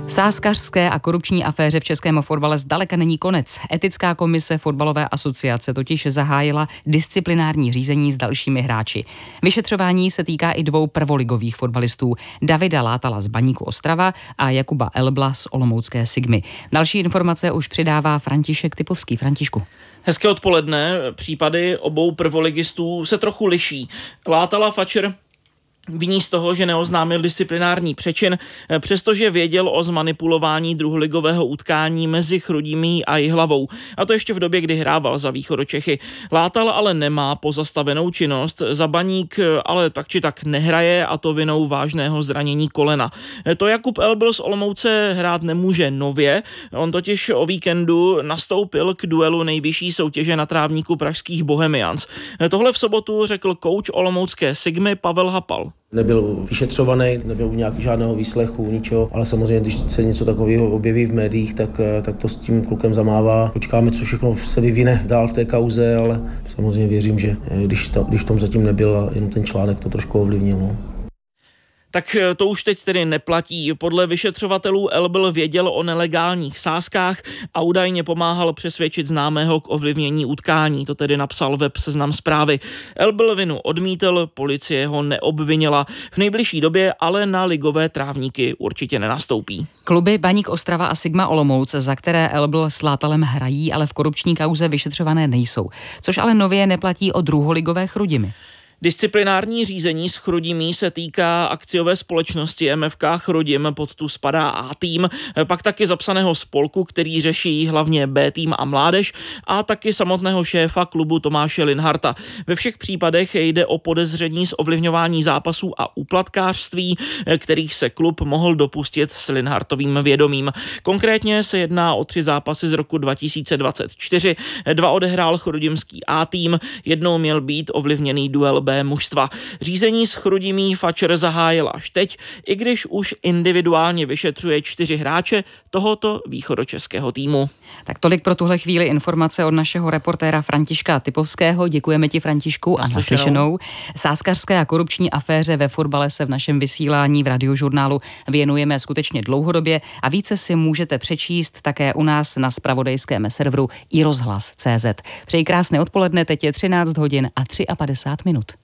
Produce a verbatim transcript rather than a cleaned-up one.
V sázkařské a korupční aféře v českém fotbale zdaleka není konec. Etická komise fotbalové asociace totiž zahájila disciplinární řízení s dalšími hráči. Vyšetřování se týká i dvou prvoligových fotbalistů, Davida Látala z Baníku Ostrava a Jakuba Elbla z Olomoucké Sigmy. Další informace už přidává František Typovský. Františku. Hezké odpoledne. Případy obou prvoligistů se trochu liší. Látala Fatcher viní z toho, že neoznámil disciplinární přečin, přestože věděl o zmanipulování druholigového utkání mezi Chrudimí a Jihlavou. A to ještě v době, kdy hrával za Východočechy. Látal ale nemá pozastavenou činnost, za Baník ale tak či tak nehraje, a to vinou vážného zranění kolena. To Jakub Elbl z Olomouce hrát nemůže nově, on totiž o víkendu nastoupil k duelu nejvyšší soutěže na trávníku pražských Bohemians. Tohle v sobotu řekl kouč olomoucké Sigmy Pavel Hapal. Nebyl vyšetřovaný, nebyl nějak žádného výslechu, ničeho, ale samozřejmě, když se něco takového objeví v médiích, tak, tak to s tím klukem zamává. Počkáme, co všechno se vyvine dál v té kauze, ale samozřejmě věřím, že když, to, když v tom zatím nebyl, jenom ten článek to trošku ovlivnil. No. Tak to už teď tedy neplatí. Podle vyšetřovatelů Elbl věděl o nelegálních sázkách a údajně pomáhal přesvědčit známého k ovlivnění utkání. To tedy napsal web Seznam Zprávy. Elbl vinu odmítl, policie ho neobvinila. V nejbližší době ale na ligové trávníky určitě nenastoupí. Kluby Baník Ostrava a Sigma Olomouc, za které Elbl s Látalem hrají, ale v korupční kauze vyšetřované nejsou. Což ale nově neplatí o druholigové Chrudimi. Disciplinární řízení s Chrudimí se týká akciové společnosti M F K Chrudim, pod tu spadá A tým, pak taky zapsaného spolku, který řeší hlavně B tým a mládež, a taky samotného šéfa klubu Tomáše Linharta. Ve všech případech jde o podezření z ovlivňování zápasů a úplatkářství, kterých se klub mohl dopustit s Linhartovým vědomím. Konkrétně se jedná o tři zápasy z roku dva tisíce dvacet čtyři, dva odehrál chrudimský A tým, jednou měl být ovlivněný duel B mužstva. Řízení s Chrudimí Fatcher zahájil až teď, i když už individuálně vyšetřuje čtyři hráče tohoto východočeského týmu. Tak tolik pro tuhle chvíli informace od našeho reportéra Františka Typovského. Děkujeme ti, Františku, a naslyšenou. Sázkařské a korupční aféře ve fotbale se v našem vysílání v Radiožurnálu věnujeme skutečně dlouhodobě a více si můžete přečíst také u nás na zpravodajském serveru i rozhlas tečka cé zet. Přeji krásné odpoledne, teď je třináct hodin a padesát tři minut.